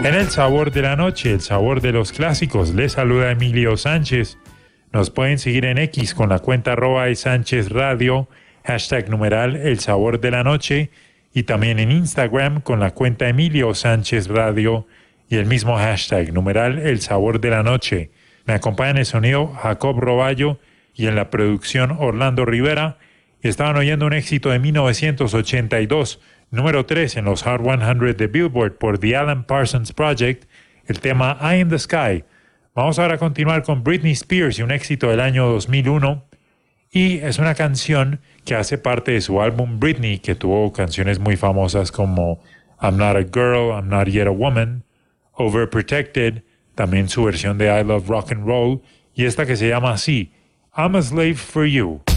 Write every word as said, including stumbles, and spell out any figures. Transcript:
En el sabor de la noche, el sabor de los clásicos, les saluda Emilio Sánchez. Nos pueden seguir en X con la cuenta arroba Sánchez Radio, hashtag numeral el sabor de la noche, y también en Instagram con la cuenta Emilio Sánchez Radio y el mismo hashtag numeral el sabor de la noche. Me acompaña en el sonido Jacob Roballo y en la producción Orlando Rivera. Estaban oyendo un éxito de mil novecientos ochenta y dos, número tres en los Hot cien de Billboard por The Alan Parsons Project, el tema Eye in the Sky. Vamos ahora a continuar con Britney Spears y un éxito del año dos mil uno, y es una canción que hace parte de su álbum Britney, que tuvo canciones muy famosas como I'm Not a Girl, I'm Not Yet a Woman, Overprotected, también su versión de I Love Rock and Roll, y esta que se llama así, I'm a Slave for You.